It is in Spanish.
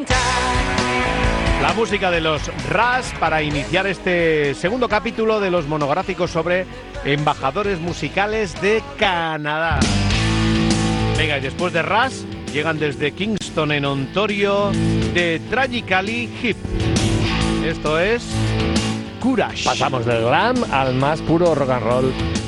La música de los Rush para iniciar este segundo capítulo de los monográficos sobre embajadores musicales de Canadá. Venga, y después de Rush llegan desde Kingston en Ontario de Tragically Hip. Esto es Courage. Pasamos del glam al más puro rock and roll